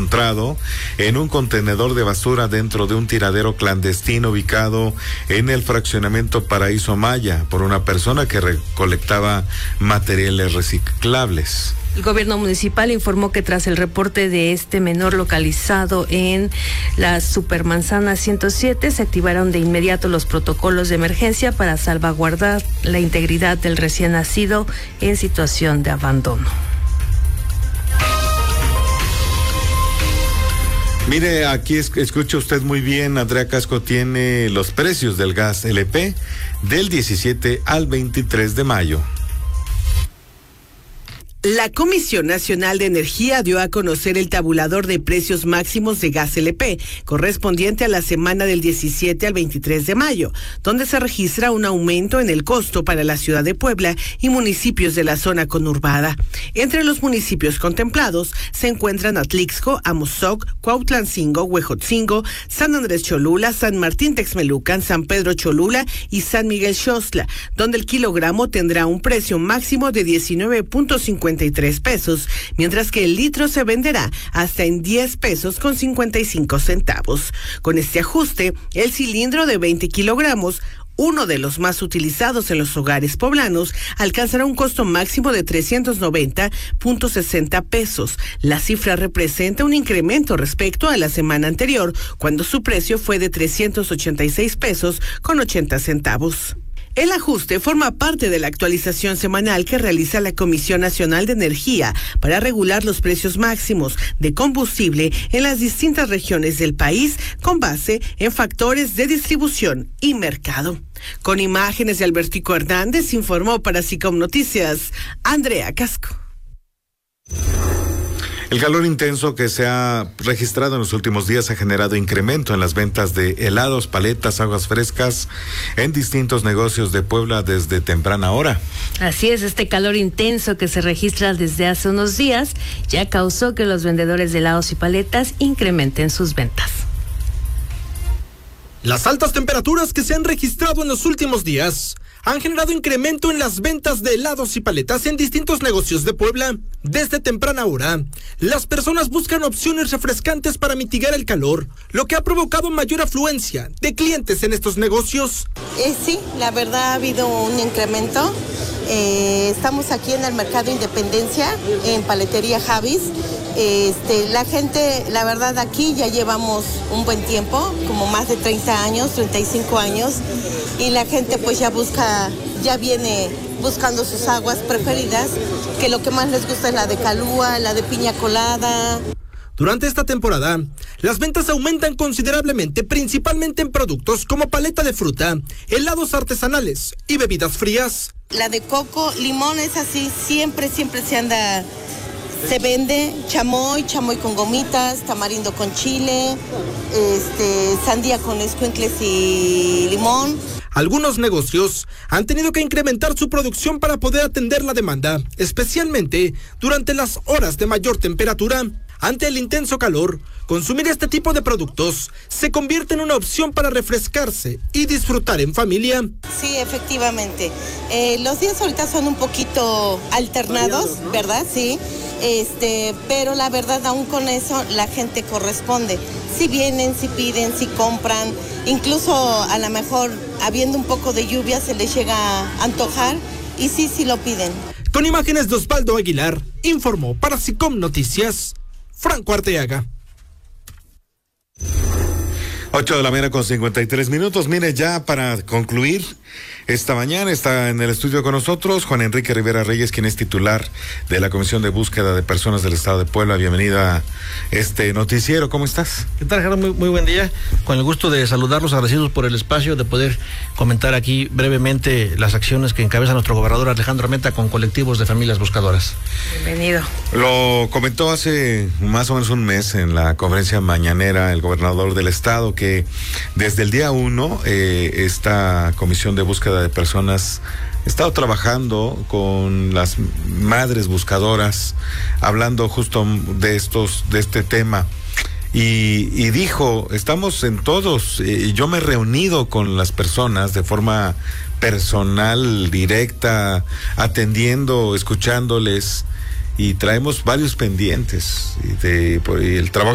encontrado en un contenedor de basura dentro de un tiradero clandestino ubicado en el fraccionamiento Paraíso Maya por una persona que recolectaba materiales reciclables. El gobierno municipal informó que tras el reporte de este menor localizado en la Supermanzana 107, se activaron de inmediato los protocolos de emergencia para salvaguardar la integridad del recién nacido en situación de abandono. Mire, aquí escucha usted muy bien, Andrea Casco tiene los precios del gas LP del 17 al 23 de mayo. La Comisión Nacional de Energía dio a conocer el tabulador de precios máximos de gas LP, correspondiente a la semana del 17 al 23 de mayo, donde se registra un aumento en el costo para la ciudad de Puebla y municipios de la zona conurbada. Entre los municipios contemplados se encuentran Atlixco, Amozoc, Cuautlancingo, Huejotzingo, San Andrés Cholula, San Martín Texmelucan, San Pedro Cholula y San Miguel Xostla, donde el kilogramo tendrá un precio máximo de 19.53 pesos, mientras que el litro se venderá hasta en 10 pesos con 55 centavos. Con este ajuste, el cilindro de 20 kilogramos, uno de los más utilizados en los hogares poblanos, alcanzará un costo máximo de 390.60 pesos. La cifra representa un incremento respecto a la semana anterior, cuando su precio fue de 386 pesos con 80 centavos. El ajuste forma parte de la actualización semanal que realiza la Comisión Nacional de Energía para regular los precios máximos de combustible en las distintas regiones del país con base en factores de distribución y mercado. Con imágenes de Albertico Hernández, informó para SICOM Noticias, Andrea Casco. El calor intenso que se ha registrado en los últimos días ha generado incremento en las ventas de helados, paletas, aguas frescas en distintos negocios de Puebla desde temprana hora. Así es, este calor intenso que se registra desde hace unos días ya causó que los vendedores de helados y paletas incrementen sus ventas. Las altas temperaturas que se han registrado en los últimos días han generado incremento en las ventas de helados y paletas en distintos negocios de Puebla. Desde temprana hora, las personas buscan opciones refrescantes para mitigar el calor, lo que ha provocado mayor afluencia de clientes en estos negocios. Sí, la verdad ha habido un incremento. Estamos aquí en el Mercado Independencia, en Paletería Javis. La gente, la verdad, aquí ya llevamos un buen tiempo, como más de 30 años, 35 años, y la gente pues ya viene buscando sus aguas preferidas, que lo que más les gusta es la de calúa, la de piña colada. Durante esta temporada, las ventas aumentan considerablemente, principalmente en productos como paleta de fruta, helados artesanales y bebidas frías. La de coco, limón, es así, siempre se vende chamoy con gomitas, tamarindo con chile, sandía con escuincles y limón. Algunos negocios han tenido que incrementar su producción para poder atender la demanda, especialmente durante las horas de mayor temperatura. Ante el intenso calor, consumir este tipo de productos se convierte en una opción para refrescarse y disfrutar en familia. Sí, efectivamente. Los días ahorita son un poquito alternados, ¿verdad? Sí. Pero la verdad, aún con eso, la gente corresponde. Si vienen, si piden, si compran, incluso a lo mejor habiendo un poco de lluvia se les llega a antojar y sí lo piden. Con imágenes de Osvaldo Aguilar, informó para SICOM Noticias, Franco Arteaga. 8:53 a.m. Mire, ya para concluir, esta mañana está en el estudio con nosotros Juan Enrique Rivera Reyes, quien es titular de la Comisión de Búsqueda de Personas del Estado de Puebla. Bienvenida a este noticiero. ¿Cómo estás? ¿Qué tal, Gerardo? Muy buen día. Con el gusto de saludarlos, agradecidos por el espacio, de poder comentar aquí brevemente las acciones que encabeza nuestro gobernador Alejandro Armenta con colectivos de familias buscadoras. Bienvenido. Lo comentó hace más o menos un mes en la conferencia mañanera el gobernador del estado que desde el día 1 esta Comisión de Búsqueda de Personas ha estado trabajando con las madres buscadoras, hablando justo de este tema. Y dijo, estamos en todos, yo me he reunido con las personas de forma personal, directa, atendiendo, escuchándoles, y traemos varios pendientes, y el trabajo